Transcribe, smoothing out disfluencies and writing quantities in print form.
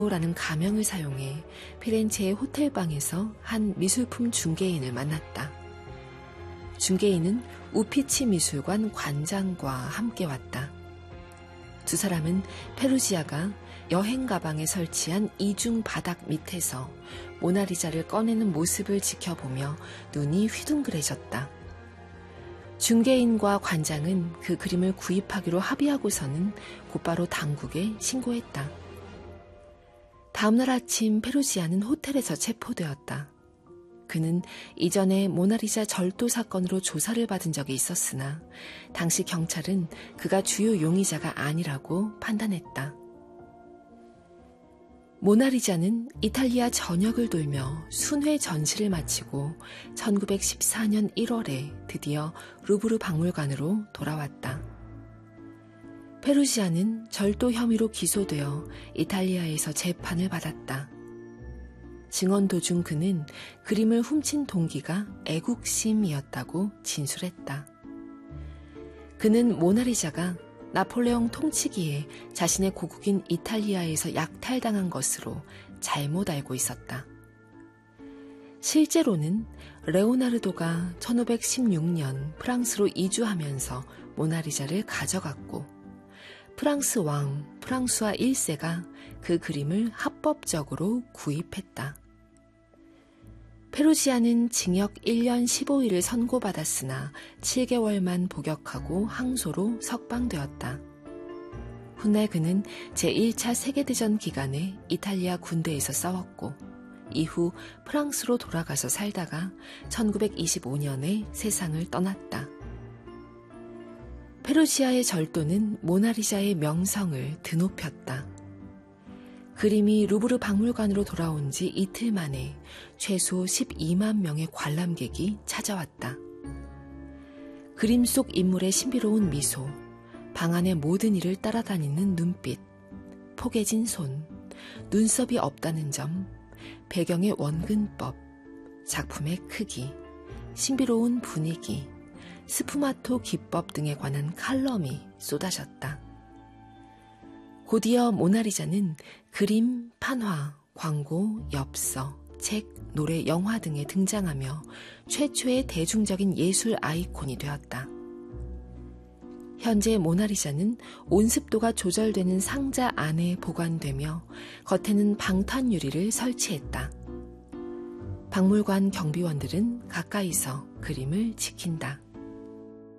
라는 가명을 사용해 피렌체의 호텔방에서 한 미술품 중개인을 만났다. 중개인은 우피치 미술관 관장과 함께 왔다. 두 사람은 페루지아가 여행 가방에 설치한 이중 바닥 밑에서 모나리자를 꺼내는 모습을 지켜보며 눈이 휘둥그레졌다. 중개인과 관장은 그 그림을 구입하기로 합의하고서는 곧바로 당국에 신고했다. 다음날 아침 페루지아는 호텔에서 체포되었다. 그는 이전에 모나리자 절도 사건으로 조사를 받은 적이 있었으나 당시 경찰은 그가 주요 용의자가 아니라고 판단했다. 모나리자는 이탈리아 전역을 돌며 순회 전시를 마치고 1914년 1월에 드디어 루브르 박물관으로 돌아왔다. 페루지아는 절도 혐의로 기소되어 이탈리아에서 재판을 받았다. 증언 도중 그는 그림을 훔친 동기가 애국심이었다고 진술했다. 그는 모나리자가 나폴레옹 통치기에 자신의 고국인 이탈리아에서 약탈당한 것으로 잘못 알고 있었다. 실제로는 레오나르도가 1516년 프랑스로 이주하면서 모나리자를 가져갔고 프랑스 왕 프랑수아 1세가 그 그림을 합법적으로 구입했다. 페루지아는 징역 1년 15일을 선고받았으나 7개월만 복역하고 항소로 석방되었다. 훗날 그는 제1차 세계대전 기간에 이탈리아 군대에서 싸웠고 이후 프랑스로 돌아가서 살다가 1925년에 세상을 떠났다. 페루지아의 절도는 모나리자의 명성을 드높였다. 그림이 루브르 박물관으로 돌아온 지 이틀 만에 최소 12만 명의 관람객이 찾아왔다. 그림 속 인물의 신비로운 미소, 방 안의 모든 일을 따라다니는 눈빛, 포개진 손, 눈썹이 없다는 점, 배경의 원근법, 작품의 크기, 신비로운 분위기, 스푸마토 기법 등에 관한 칼럼이 쏟아졌다. 곧이어 모나리자는 그림, 판화, 광고, 엽서, 책, 노래, 영화 등에 등장하며 최초의 대중적인 예술 아이콘이 되었다. 현재 모나리자는 온습도가 조절되는 상자 안에 보관되며 겉에는 방탄 유리를 설치했다. 박물관 경비원들은 가까이서 그림을 지킨다.